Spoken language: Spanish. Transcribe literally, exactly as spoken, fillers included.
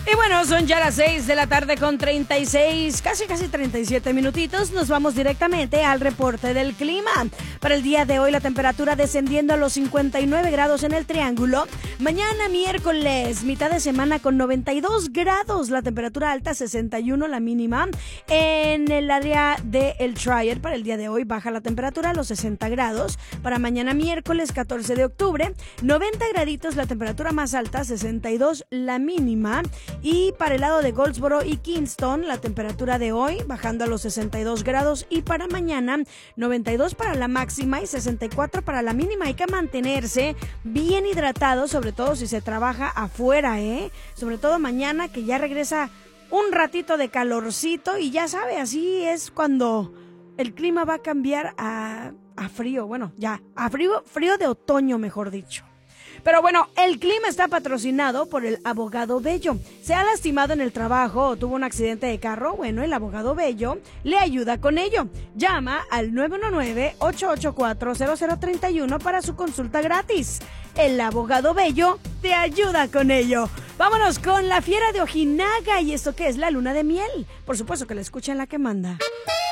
Y bueno, son ya las seis de la tarde con treinta y seis, casi casi treinta y siete minutitos. Nos vamos directamente al reporte del clima. Para el día de hoy la temperatura descendiendo a los cincuenta y nueve grados en el Triángulo. Mañana miércoles, mitad de semana con noventa y dos grados. La temperatura alta sesenta y uno, la mínima. En el área del Triad para el día de hoy baja la temperatura a los sesenta grados. Para mañana miércoles catorce de octubre, noventa graditos la temperatura más alta, sesenta y dos la mínima. Y para el lado de Goldsboro y Kingston, la temperatura de hoy bajando a los sesenta y dos grados y para mañana noventa y dos para la máxima y sesenta y cuatro para la mínima. Hay que mantenerse bien hidratado, sobre todo si se trabaja afuera, ¿eh? Sobre todo mañana que ya regresa un ratito de calorcito y ya sabe, así es cuando el clima va a cambiar a, a frío, bueno, ya, a frío, frío de otoño, mejor dicho. Pero bueno, el clima está patrocinado por el Abogado Bello. ¿Se ha lastimado en el trabajo o tuvo un accidente de carro? Bueno, el Abogado Bello le ayuda con ello. Llama al nueve uno nueve, ocho ocho cuatro, cero cero tres uno para su consulta gratis. El Abogado Bello te ayuda con ello. Vámonos con la fiera de Ojinaga. ¿Y esto qué es? La luna de miel. Por supuesto que la escucha en La que manda.